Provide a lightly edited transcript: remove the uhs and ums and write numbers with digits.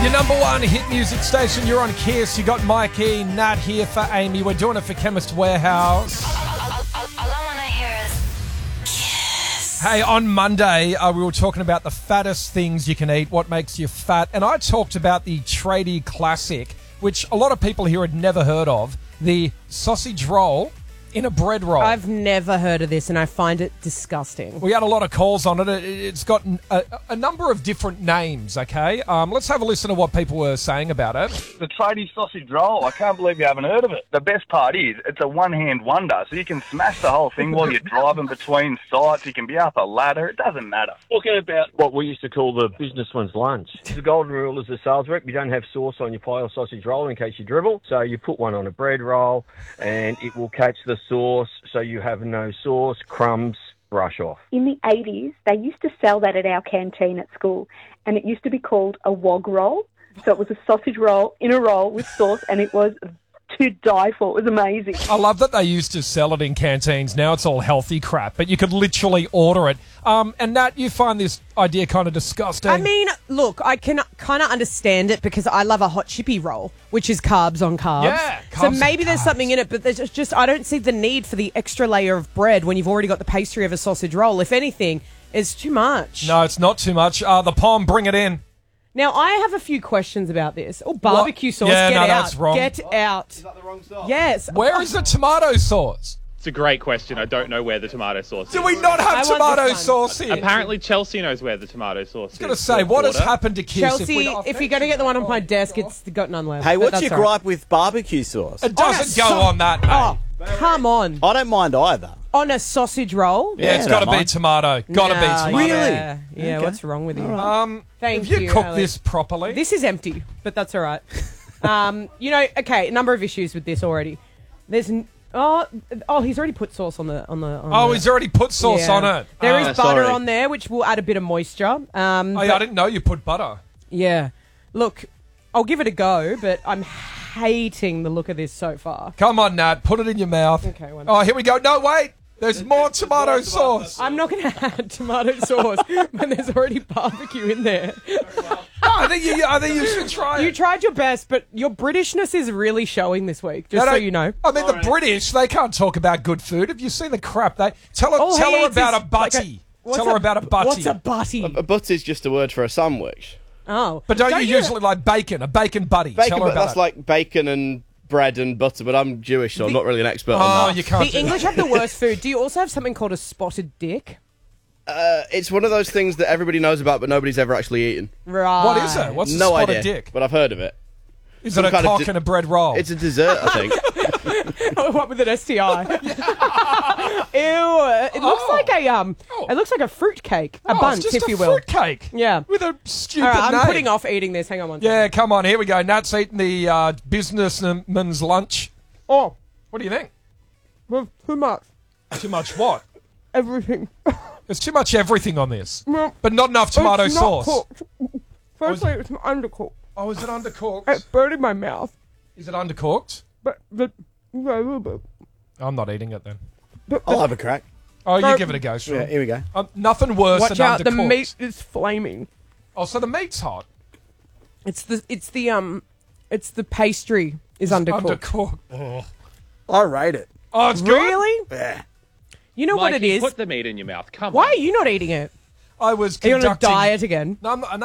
Your number one hit music station, you're on Kiss. You got Mikey, Nat here for Amy. We're doing it for Chemist Warehouse. All I want to hear is Kiss. Hey, on Monday, we were talking about the fattest things you can eat, what makes you fat. And I talked about the tradie classic, which a lot of people here had never heard of, the sausage roll in a bread roll. I've never heard of this, and I find it disgusting. We had a lot of calls on it. It's got a number of different names, okay? Let's have a listen to what people were saying about it. The tradie sausage roll, I can't believe you haven't heard of it. The best part is, it's a one-hand wonder, so you can smash the whole thing while you're driving between sites. You can be up a ladder. It doesn't matter. Talking about what we used to call the businessman's lunch. The golden rule is a sales rep. You don't have sauce on your pie or sausage roll in case you dribble. So you put one on a bread roll and it will catch the sauce, so you have no sauce, crumbs, brush off. In the 80s, they used to sell that at our canteen at school, and it used to be called a wog roll. So it was a sausage roll in a roll with sauce, and it was to die for. It was amazing. I love that they used to sell it in canteens. Now it's all healthy crap, but you could literally order it. And Nat, you find this idea kind of disgusting. I mean, look, I can kind of understand it because I love a hot chippy roll, which is carbs on carbs. Yeah, so carbs maybe on there's carbs. something in it, but there's just I don't see the need for the extra layer of bread when you've already got the pastry of a sausage roll. If anything, it's too much. No, it's not too much. The Pom, bring it in. Now, I have a few questions about this. Oh, barbecue sauce, Yeah, get no, out. that's wrong. Get out. Is that the wrong sauce? Yes. Where is the tomato sauce? It's a great question. I don't know where the tomato sauce is. Do we not have I want tomato this one. sauce here? Apparently, Chelsea knows where the tomato sauce is. I was going to say, what has happened to Kiss? Chelsea, if you're going to get the one on my desk, it's got none left. Hey, but what's that's your all right. gripe with barbecue sauce? It doesn't go on that, mate. Oh, come on. I don't mind either. On a sausage roll? Yeah, it's Yeah, got to don't be mind. tomato. Got to be Nah, tomato. Really? Yeah, Okay. what's wrong with you? Thank Have you cooked Alex. this properly? This is empty, but that's all right. Okay, a number of issues with this already. There's he's already put sauce on the. He's already put sauce Yeah. on it. There is butter sorry. on there, which will add a bit of moisture. I didn't know you put butter. Yeah. Look, I'll give it a go, but I'm hating the look of this so far. Come on, Nat, put it in your mouth. Okay, one Oh, here we go. No, wait. There's more tomato sauce. I'm not going to add tomato sauce when there's already barbecue in there. I think you should try it. You tried your best, but your Britishness is really showing this week, just so you know. I mean, the British, they can't talk about good food. Have you seen the crap they... Tell her he eats about is a butty. like Tell her about a butty. What's a butty? A butty's just a word for a sandwich. Oh. But don't you usually like bacon? A bacon butty. Bacon, Tell her but about that's it. like bacon and bread and butter, but I'm Jewish, so I'm not really an expert on that. You can't The do English have the worst food. Do you also have something called a spotted dick? It's one of those things that everybody knows about, but nobody's ever actually eaten. Right. What is it? What's a No spotted idea, dick? but I've heard of it. Is some it a kind of cock and a bread roll? It's a dessert, I think. What with an STI? Ew! It looks like a It looks like a fruit cake, a bundt, it's just if a you will. fruit cake. Yeah. With a stupid All right, name. I'm putting off eating this. Hang on one second. Yeah, come on. Here we go. Nat's eating the businessman's lunch. Oh, What do you think? well, too much. Too much what? Everything. There's too much everything on this. Well, But not enough tomato it's sauce. not cooked. Firstly, it's undercooked. Oh, is it undercooked? It's burning my mouth. Is it undercooked? But yeah, a little bit. I'm not eating it then. I'll have a crack. Oh, you No. give it a go, Sean. Yeah, here we go. Nothing worse Watch than out! undercooked. The meat is flaming. Oh, so the meat's hot. It's the pastry is undercooked. Undercooked. I rate it. Oh, it's good. Really? Yeah. You know what it Mikey, is? put the meat in your mouth. Come Why on. are you not eating it? I was Are you on a conducting... diet again? No, I'm not,